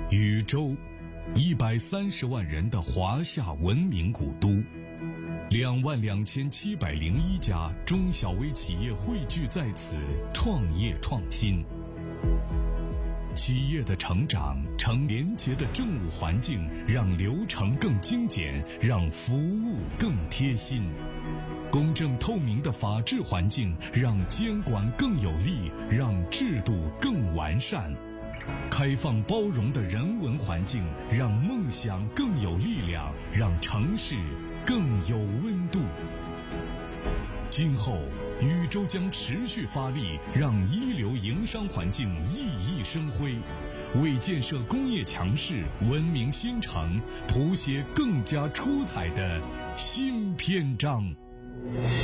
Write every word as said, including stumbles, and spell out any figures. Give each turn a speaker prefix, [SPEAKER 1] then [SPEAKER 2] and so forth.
[SPEAKER 1] 禹州，一百三十万人的华夏文明古都，两万两千七百零一家中小微企业汇聚在此，创业创新。企业的成长呈廉洁的政务环境，让流程更精简，让服务更贴心。公正透明的法治环境，让监管更有力，让制度更完善。开放包容的人文环境，让梦想更有力量，让城市更有温度。今后，禹州将持续发力，让一流营商环境熠熠生辉，为建设工业强市、文明新城谱写更加出彩的新篇章。